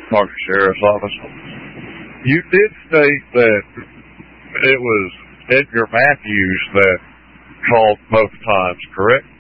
Market Sheriff's Office. You did state that it was Edgar Matthews that called both times, correct?